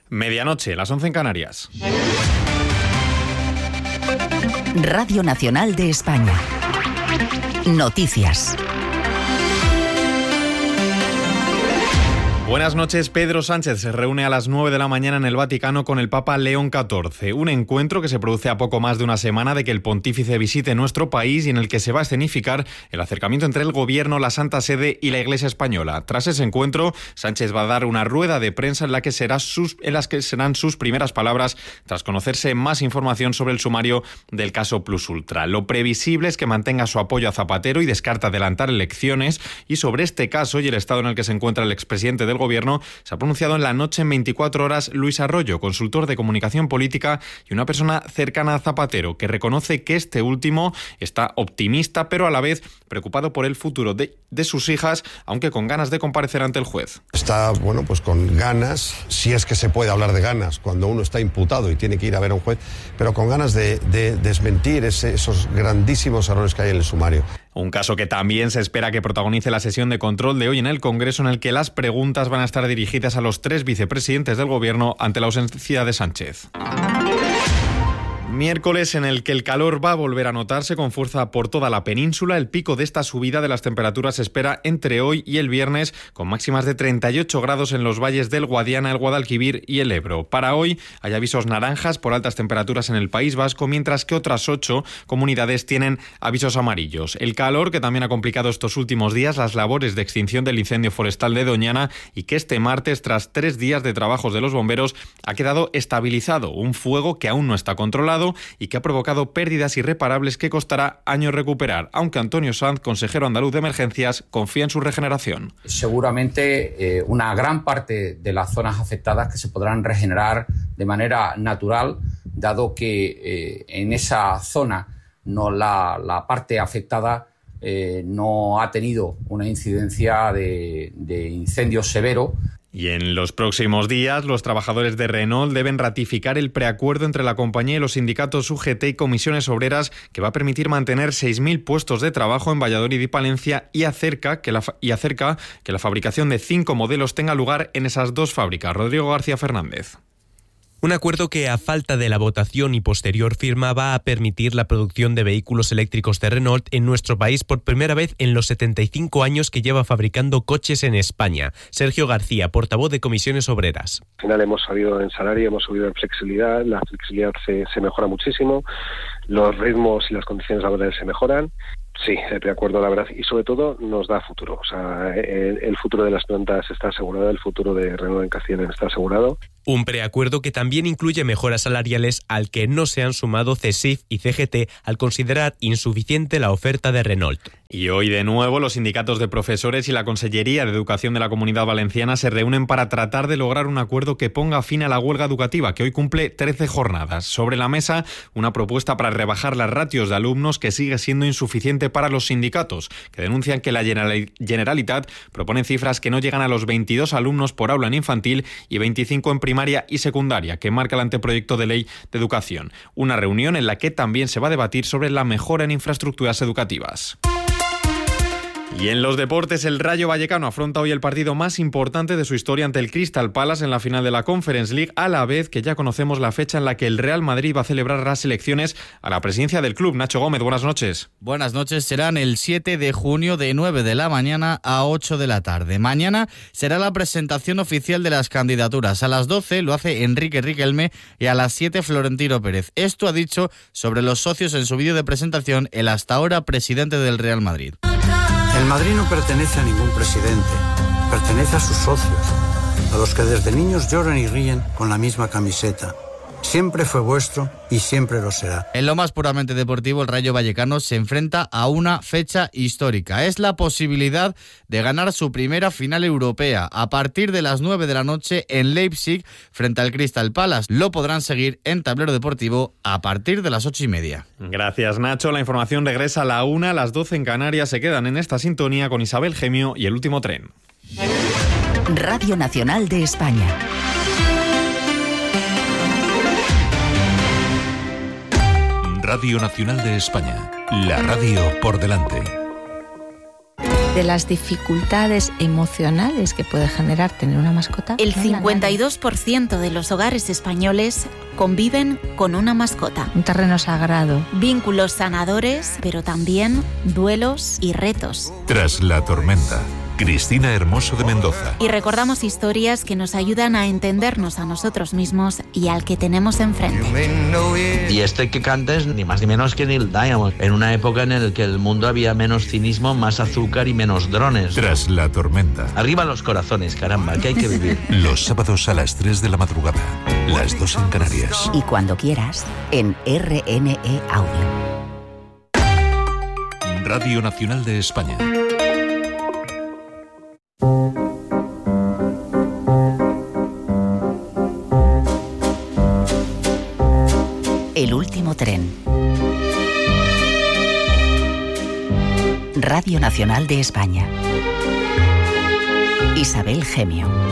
Medianoche, las 11 en Canarias. Radio Nacional de España. Noticias. Buenas noches. Pedro Sánchez se reúne a las 9 de la mañana en el Vaticano con el Papa León XIV. Un encuentro que se produce a poco más de una semana de que el pontífice visite nuestro país y en el que se va a escenificar el acercamiento entre el Gobierno, la Santa Sede y la Iglesia Española. Tras ese encuentro, Sánchez va a dar una rueda de prensa en las que serán sus primeras palabras tras conocerse más información sobre el sumario del caso Plus Ultra. Lo previsible es que mantenga su apoyo a Zapatero y descarta adelantar elecciones. Y sobre este caso y el estado en el que se encuentra el expresidente del Gobierno, se ha pronunciado en la noche en 24 horas Luis Arroyo, consultor de comunicación política y una persona cercana a Zapatero, que reconoce que este último está optimista, pero a la vez preocupado por el futuro de sus hijas, aunque con ganas de comparecer ante el juez. Está, pues con ganas, si es que se puede hablar de ganas, cuando uno está imputado y tiene que ir a ver a un juez, pero con ganas de desmentir esos grandísimos errores que hay en el sumario. Un caso que también se espera que protagonice la sesión de control de hoy en el Congreso, en el que las preguntas van a estar dirigidas a los 3 vicepresidentes del Gobierno ante la ausencia de Sánchez. Miércoles en el que el calor va a volver a notarse con fuerza por toda la península. El pico de esta subida de las temperaturas se espera entre hoy y el viernes, con máximas de 38 grados en los valles del Guadiana, el Guadalquivir y el Ebro. Para hoy hay avisos naranjas por altas temperaturas en el País Vasco, mientras que otras 8 comunidades tienen avisos amarillos. El calor, que también ha complicado estos últimos días las labores de extinción del incendio forestal de Doñana y que este martes, tras 3 días de trabajos de los bomberos, ha quedado estabilizado. Un fuego que aún no está controlado y que ha provocado pérdidas irreparables que costará años recuperar, aunque Antonio Sanz, consejero andaluz de emergencias, confía en su regeneración. Seguramente una gran parte de las zonas afectadas que se podrán regenerar de manera natural, dado que en esa zona la parte afectada no ha tenido una incidencia de incendio severo. Y en los próximos días, los trabajadores de Renault deben ratificar el preacuerdo entre la compañía y los sindicatos UGT y comisiones obreras, que va a permitir mantener 6.000 puestos de trabajo en Valladolid y Palencia y acerca que la fabricación de 5 modelos tenga lugar en esas 2 fábricas. Rodrigo García Fernández. Un acuerdo que, a falta de la votación y posterior firma, va a permitir la producción de vehículos eléctricos de Renault en nuestro país por primera vez en los 75 años que lleva fabricando coches en España. Sergio García, portavoz de Comisiones Obreras. Al final hemos subido en salario, hemos subido en flexibilidad, la flexibilidad se mejora muchísimo, los ritmos y las condiciones laborales se mejoran. Sí, de acuerdo, la verdad, y sobre todo nos da futuro. O sea, el futuro de las plantas está asegurado, el futuro de Renault en Castilla y León está asegurado. Un preacuerdo que también incluye mejoras salariales al que no se han sumado CESIF y CGT al considerar insuficiente la oferta de Renault. Y hoy de nuevo los sindicatos de profesores y la Consellería de Educación de la Comunidad Valenciana se reúnen para tratar de lograr un acuerdo que ponga fin a la huelga educativa, que hoy cumple 13 jornadas. Sobre la mesa, una propuesta para rebajar las ratios de alumnos, que sigue siendo insuficiente para los sindicatos, que denuncian que la Generalitat propone cifras que no llegan a los 22 alumnos por aula en infantil y 25 en primaria y secundaria, que marca el anteproyecto de ley de educación. Una reunión en la que también se va a debatir sobre la mejora en infraestructuras educativas. Y en los deportes, el Rayo Vallecano afronta hoy el partido más importante de su historia ante el Crystal Palace en la final de la Conference League, a la vez que ya conocemos la fecha en la que el Real Madrid va a celebrar las elecciones a la presidencia del club. Nacho Gómez, buenas noches. Buenas noches, serán el 7 de junio de 9 de la mañana a 8 de la tarde. Mañana será la presentación oficial de las candidaturas. A las 12 lo hace Enrique Riquelme y a las 7 Florentino Pérez. Esto ha dicho sobre los socios en su vídeo de presentación el hasta ahora presidente del Real Madrid. El Madrid no pertenece a ningún presidente, pertenece a sus socios, a los que desde niños lloran y ríen con la misma camiseta. Siempre fue vuestro y siempre lo será. En lo más puramente deportivo, el Rayo Vallecano se enfrenta a una fecha histórica. Es la posibilidad de ganar su primera final europea a partir de las 9 de la noche en Leipzig frente al Crystal Palace. Lo podrán seguir en Tablero Deportivo a partir de las 8:30. Gracias, Nacho. La información regresa a la 1, a las 12 en Canarias. Se quedan en esta sintonía con Isabel Gemio y El Último Tren. Radio Nacional de España. Radio Nacional de España, la radio por delante. de las dificultades emocionales que puede generar tener una mascota. El 52% de los hogares españoles conviven con una mascota. Un terreno sagrado. Vínculos sanadores, pero también duelos y retos. Tras la tormenta, Cristina Hermoso de Mendoza. Y recordamos historias que nos ayudan a entendernos a nosotros mismos y al que tenemos enfrente. Y este que canta es ni más ni menos que Neil Diamond, en una época en la que el mundo había menos cinismo, más azúcar y menos drones. Tras la tormenta. Arriba los corazones, caramba, que hay que vivir. Los sábados a las 3 de la madrugada, las 2 en Canarias. Y cuando quieras, en RNE Audio. Radio Nacional de España. El último tren. Radio Nacional de España. Isabel Gemio.